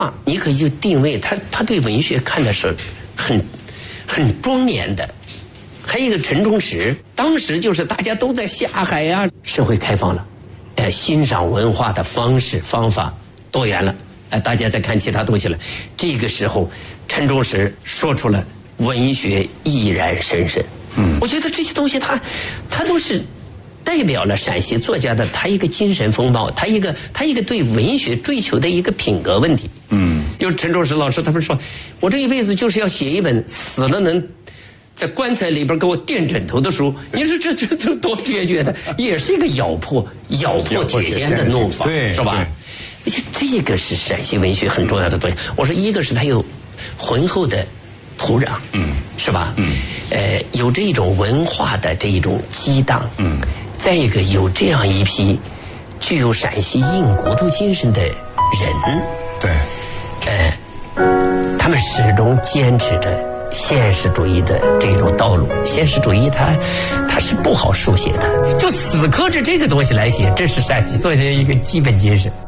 啊，你可以就定位他对文学看的是很庄严的。还有一个陈忠实，当时就是大家都在下海啊，社会开放了，欣赏文化的方式方法多元了，大家在看其他东西了。这个时候，陈忠实说出了文学毅然神神。我觉得这些东西他都是代表了陕西作家的他一个精神风貌，他一个对文学追求的一个品格问题。就陈忠实老师他们说，我这一辈子就是要写一本死了能在棺材里边给我垫枕头的书。你说这多决绝的，也是一个咬破铁肩的弄法，是吧？而且这个是陕西文学很重要的东西。我说一个是它有浑厚的土壤，是吧？有这种文化的这种激荡，再一个有这样一批具有陕西硬骨头精神的人， 对， 他们始终坚持着现实主义的这种道路。现实主义它是不好书写的，就死磕着这个东西来写，这是陕西作家一个基本精神。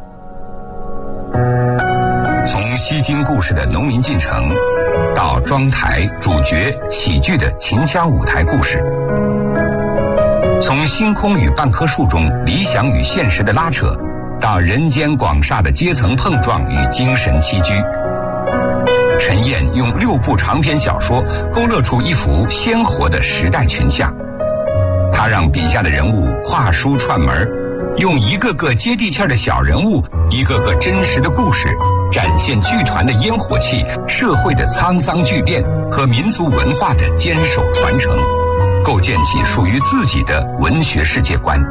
从西京故事的农民进城，到庄台主角喜剧的秦腔舞台故事，从星空与半棵树中理想与现实的拉扯，到人间广厦的阶层碰撞与精神栖居，陈燕用6部长篇小说勾勒出一幅鲜活的时代群像。他让笔下的人物跨书串门，用一个个接地气儿的小人物，一个个真实的故事，展现剧团的烟火气、社会的沧桑巨变和民族文化的坚守传承，构建起属于自己的文学世界观。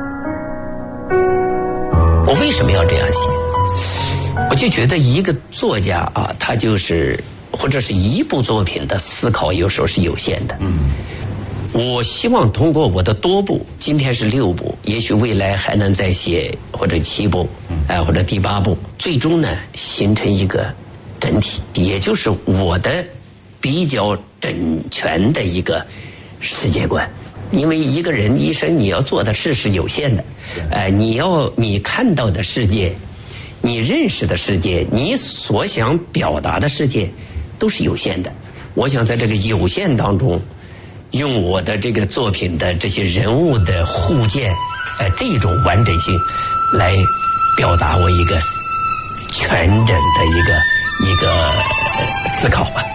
我为什么要这样写？我就觉得一个作家啊，他就是或者是一部作品的思考有时候是有限的。我希望通过我的多部，今天是6部，也许未来还能再写或者7部，或者第8部，最终呢形成一个整体，也就是我的比较整全的一个世界观。因为一个人一生你要做的事是有限的，你看到的世界，你认识的世界，你所想表达的世界都是有限的。我想在这个有限当中，用我的这个作品的这些人物的互鉴，这种完整性来表达我一个全整的一个思考吧。